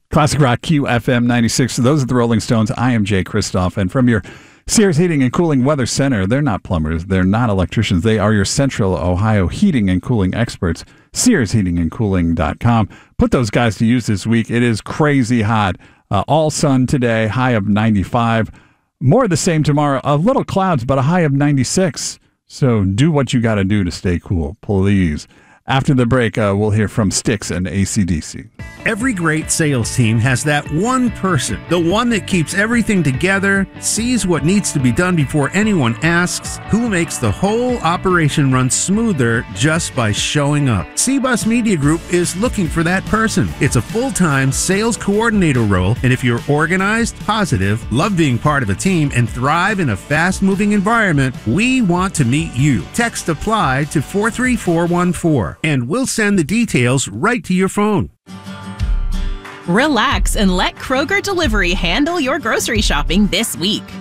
Classic Rock QFM 96. Those are the Rolling Stones. I am Jay Kristoff. And from your Sears Heating and Cooling Weather Center, they're not plumbers. They're not electricians. They are your Central Ohio heating and cooling experts. SearsHeatingandCooling.com. Put those guys to use this week. It is crazy hot. All sun today, high of 95. More of the same tomorrow. A little clouds, but a high of 96. So do what you got to do to stay cool, please. After the break, we'll hear from Styx and AC/DC. Every great sales team has that one person, the one that keeps everything together, sees what needs to be done before anyone asks, who makes the whole operation run smoother just by showing up. C-Bus Media Group is looking for that person. It's a full-time sales coordinator role, and if you're organized, positive, love being part of a team, and thrive in a fast-moving environment, we want to meet you. Text APPLY to 43414. And we'll send the details right to your phone. Relax and let Kroger Delivery handle your grocery shopping this week.